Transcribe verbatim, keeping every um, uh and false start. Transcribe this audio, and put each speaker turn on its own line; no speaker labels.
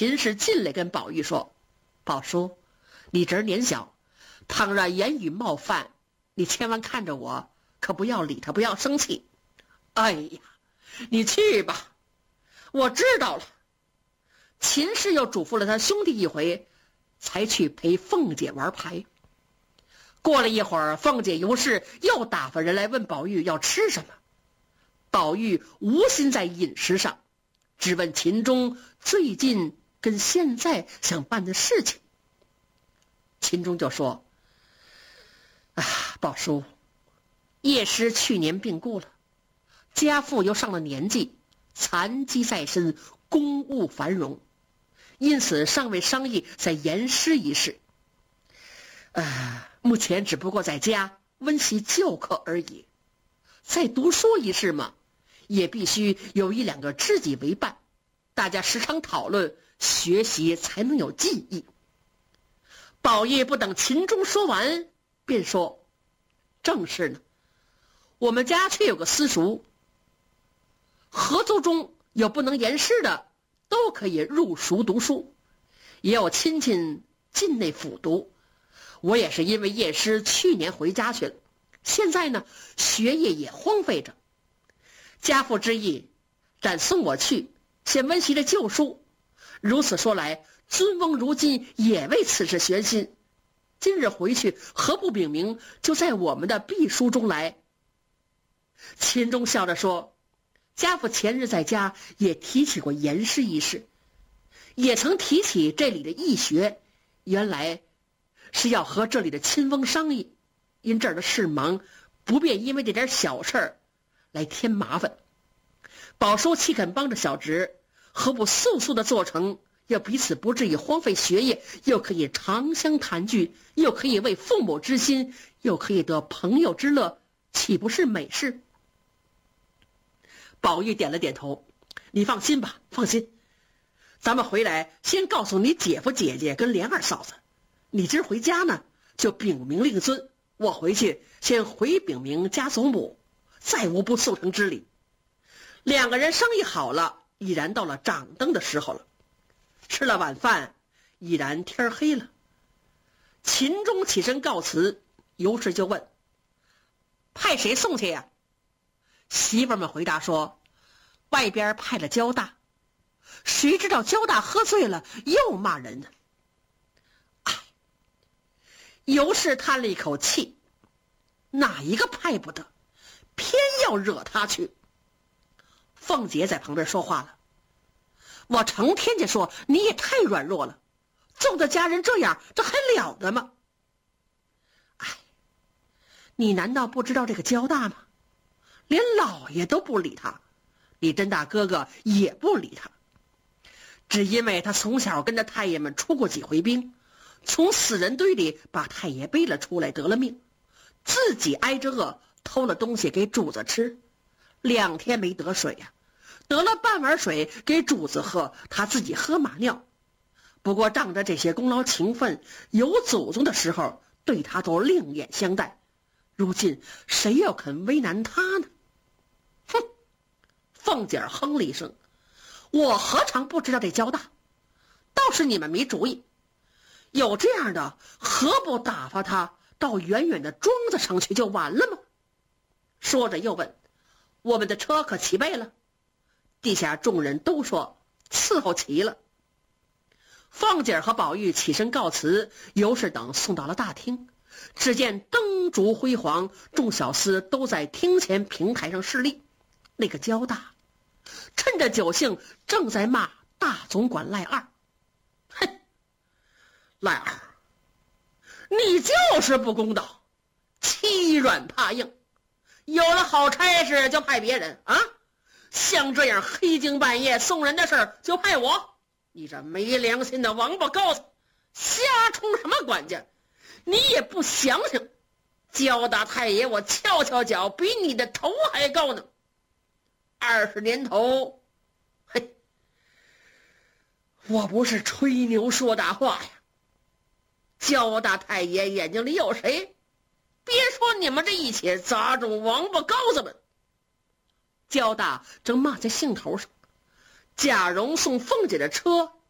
秦氏进来跟宝玉说：“宝叔，你侄儿年小，倘若言语冒犯，你千万看着我，可不要理他，不要生气。”哎呀，你去吧，我知道了。秦氏又嘱咐了他兄弟一回，才去陪凤姐玩牌。过了一会儿，凤姐尤氏又打发人来问宝玉要吃什么。宝玉无心在饮食上，只问秦钟最近跟现在想办的事情。秦钟就说：“啊，宝叔，叶师去年病故了，家父又上了年纪，残疾在身，公务繁荣，因此尚未商议再延师一事。呃，目前只不过在家温习旧课而已。再读书一事嘛，也必须有一两个知己为伴，大家时常讨论学习，才能有记忆。”宝玉不等秦钟说完，便说：“正是呢，我们家却有个私塾，合族中有不能言诗的，都可以入塾读书，也有亲戚进内辅读。我也是因为叶师去年回家去了，现在呢学业也荒废着。家父之意，暂送我去，先温习着旧书。如此说来，尊翁如今也为此事悬心。今日回去，何不禀明，就在我们的秘书中来？”秦钟笑着说：“家父前日在家也提起过言师一事，也曾提起这里的易学，原来是要和这里的亲翁商议，因这儿的事忙，不便因为这点小事儿来添麻烦。宝叔岂肯帮着小侄，何不速速的做成，要彼此不至于荒废学业，又可以长相谈聚，又可以为父母之心，又可以得朋友之乐，岂不是美事？”宝玉点了点头：“你放心吧，放心。咱们回来先告诉你姐夫姐姐跟莲二嫂子，你今儿回家呢，就禀明令尊，我回去先回禀明家祖母，再无不速成之理。”两个人商议好了，已然到了掌灯的时候了。吃了晚饭，已然天黑了。秦钟起身告辞，尤氏就问：“派谁送去呀？”媳妇们回答说：“外边派了焦大，谁知道焦大喝醉了，又骂人呢。”哎，尤氏叹了一口气，哪一个派不得，偏要惹他去。凤姐在旁边说话了：“我成天就说你也太软弱了，纵的家人这样，这还了得吗？哎，你难道不知道这个焦大吗？连老爷都不理他，李真大哥哥也不理他，只因为他从小跟着太爷们出过几回兵，从死人堆里把太爷背了出来，得了命，自己挨着饿，偷了东西给主子吃，两天没得水呀、啊，得了半碗水给主子喝，他自己喝马尿。不过仗着这些功劳情分，有祖宗的时候对他都另眼相待，如今谁又肯为难他呢？哼！凤姐哼了一声：“我何尝不知道这交大，倒是你们没主意。有这样的，何不打发他到远远的庄子上去就完了吗？”说着又问：“我们的车可齐备了？”地下众人都说伺候齐了。凤姐和宝玉起身告辞，尤氏等送到了大厅。只见灯烛辉煌，众小厮都在厅前平台上侍立。那个焦大趁着酒兴，正在骂大总管赖二：“哼，赖二，你就是不公道，欺软怕硬，有了好差事就派别人啊，像这样黑更半夜送人的事儿就派我，你这没良心的王八羔子，瞎充什么管家？你也不想想，焦大太爷我翘翘脚比你的头还高呢。二十年头，嘿，我不是吹牛说大话呀。焦大太爷眼睛里有谁？别说你们这一起杂种王八羔子们。”焦大正骂在兴头上，贾蓉送凤姐的车